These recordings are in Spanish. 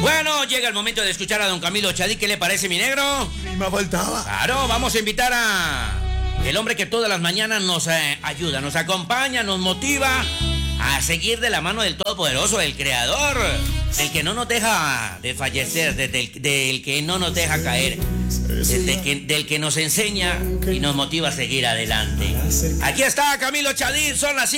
Bueno, llega el momento de escuchar a don Camilo Chadí. ¿Qué le parece, mi negro? Y me faltaba. Claro, vamos a invitar a el hombre que todas las mañanas nos ayuda, nos acompaña, nos motiva a seguir de la mano del Todopoderoso, del Creador, del que no nos deja de fallecer, del que no nos deja caer, del que nos enseña y nos motiva a seguir adelante. Aquí está Camilo Chadí, son las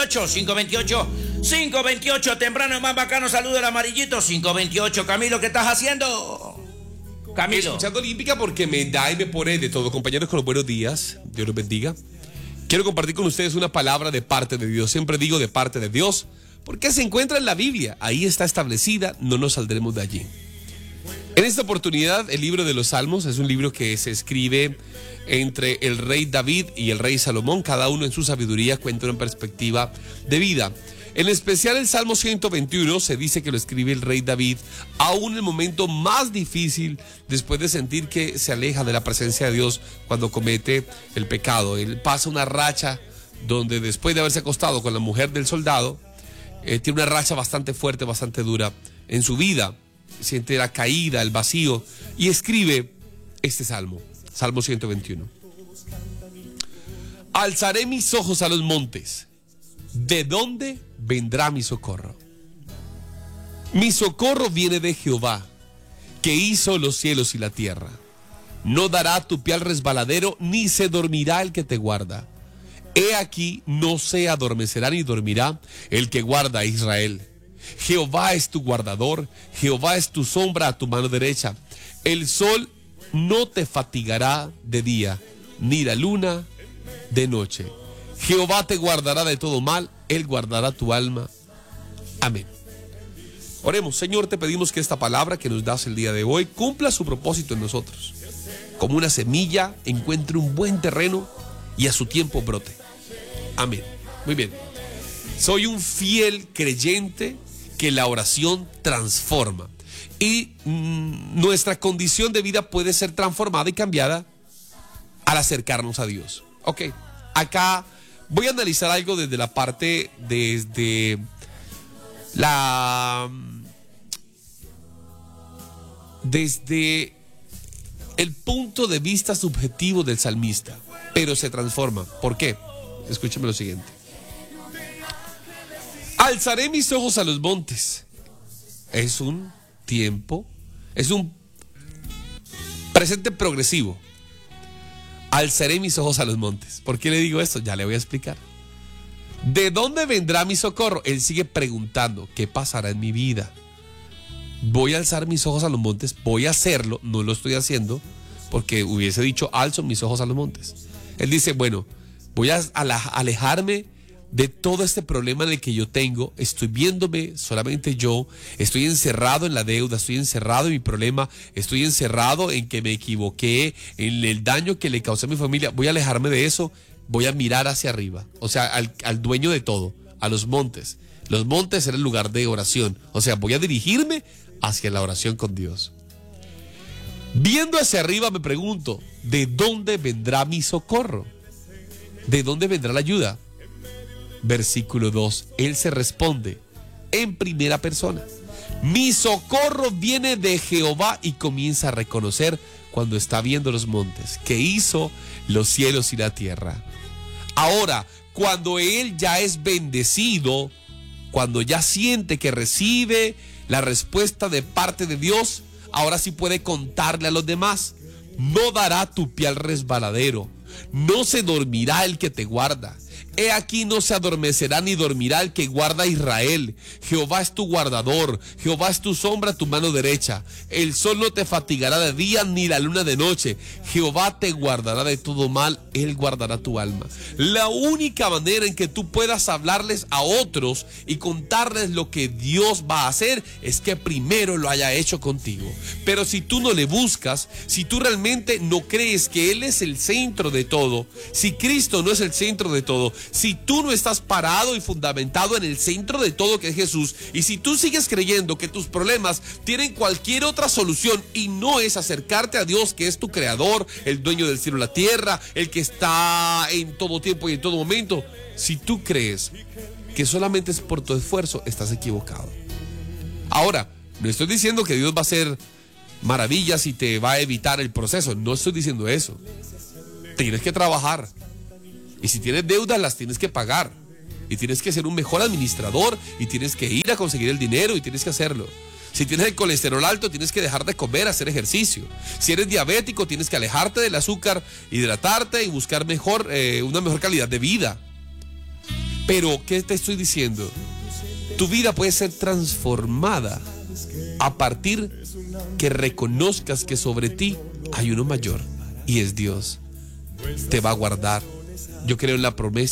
5:28, temprano más bacano, saludo el amarillito, 5:28. Camilo, ¿qué estás haciendo? Camilo. Escuchando Olímpica porque me da y me pone de todo. Compañeros, con los buenos días, Dios los bendiga. Quiero compartir con ustedes una palabra de parte de Dios. Siempre digo de parte de Dios, porque se encuentra en la Biblia. Ahí está establecida, no nos saldremos de allí. En esta oportunidad, el libro de los Salmos es un libro que se escribe entre el rey David y el rey Salomón. Cada uno en su sabiduría cuenta una perspectiva de vida. En especial el Salmo 121 se dice que lo escribe el rey David aún en el momento más difícil, después de sentir que se aleja de la presencia de Dios cuando comete el pecado. Él pasa una racha donde, después de haberse acostado con la mujer del soldado, tiene una racha bastante fuerte, bastante dura en su vida. Siente la caída, el vacío, y escribe este salmo, Salmo 121. Alzaré mis ojos a los montes. ¿De dónde vendrá mi socorro? Mi socorro viene de Jehová, que hizo los cielos y la tierra. No dará tu pie al resbaladero, ni se dormirá el que te guarda. He aquí, no se adormecerá ni dormirá el que guarda a Israel. Jehová es tu guardador, Jehová es tu sombra a tu mano derecha. El sol no te fatigará de día, ni la luna de noche. Jehová te guardará de todo mal, Él guardará tu alma. Amén. Oremos. Señor, te pedimos que esta palabra que nos das el día de hoy cumpla su propósito en nosotros. Como una semilla, encuentre un buen terreno y a su tiempo brote. Amén. Muy bien. Soy un fiel creyente que la oración transforma. Y nuestra condición de vida puede ser transformada y cambiada al acercarnos a Dios. Ok, acá voy a analizar algo desde la parte, desde el punto de vista subjetivo del salmista, pero se transforma. ¿Por qué? Escúchame lo siguiente. Alzaré mis ojos a los montes. Es un tiempo, es un presente progresivo. Alzaré mis ojos a los montes. ¿Por qué le digo esto? Ya le voy a explicar. ¿De dónde vendrá mi socorro? Él sigue preguntando, ¿qué pasará en mi vida? Voy a alzar mis ojos a los montes, voy a hacerlo, no lo estoy haciendo, porque hubiese dicho, alzo mis ojos a los montes. Él dice, bueno, voy a alejarme de todo este problema en el que yo tengo, estoy viéndome solamente yo, estoy encerrado en la deuda, estoy encerrado en mi problema, estoy encerrado en que me equivoqué, en el daño que le causé a mi familia. Voy a alejarme de eso, voy a mirar hacia arriba, o sea, al dueño de todo, a los montes. Los montes era el lugar de oración, o sea, voy a dirigirme hacia la oración con Dios. Viendo hacia arriba me pregunto, ¿de dónde vendrá mi socorro? ¿De dónde vendrá la ayuda? Versículo 2, él se responde en primera persona. Mi socorro viene de Jehová, y comienza a reconocer cuando está viendo los montes, que hizo los cielos y la tierra. Ahora, cuando él ya es bendecido, cuando ya siente que recibe la respuesta de parte de Dios, ahora sí puede contarle a los demás. No dará tu pie al resbaladero, no se dormirá el que te guarda. He aquí, no se adormecerá ni dormirá el que guarda a Israel. Jehová es tu guardador, Jehová es tu sombra a tu mano derecha. El sol no te fatigará de día, ni la luna de noche. Jehová te guardará de todo mal, Él guardará tu alma. La única manera en que tú puedas hablarles a otros y contarles lo que Dios va a hacer es que primero lo haya hecho contigo. Pero si tú no le buscas, si tú realmente no crees que Él es el centro de todo, si Cristo no es el centro de todo, si tú no estás parado y fundamentado en el centro de todo, que es Jesús, y si tú sigues creyendo que tus problemas tienen cualquier otra solución y no es acercarte a Dios, que es tu creador, el dueño del cielo y la tierra, el que está en todo tiempo y en todo momento, si tú crees que solamente es por tu esfuerzo, estás equivocado. Ahora, No estoy diciendo que Dios va a hacer maravillas y te va a evitar el proceso. No estoy diciendo eso. Tienes que trabajar. Y si tienes deudas, las tienes que pagar. Y tienes que ser un mejor administrador. Y tienes que ir a conseguir el dinero y tienes que hacerlo. Si tienes el colesterol alto, tienes que dejar de comer, hacer ejercicio. Si eres diabético, tienes que alejarte del azúcar, hidratarte y buscar una mejor calidad de vida. Pero, ¿qué te estoy diciendo? Tu vida puede ser transformada a partir que reconozcas que sobre ti hay uno mayor y es Dios. Te va a guardar. Yo creo en la promesa